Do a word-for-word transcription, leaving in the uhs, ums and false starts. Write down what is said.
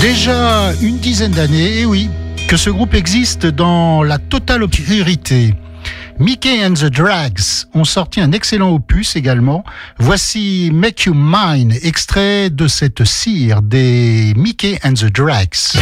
Déjà une dizaine d'années, et oui, que ce groupe existe dans la totale obscurité. Mickey and the Drags ont sorti un excellent opus également. Voici Make You Mine, extrait de cette cire des Mickey and the Drags.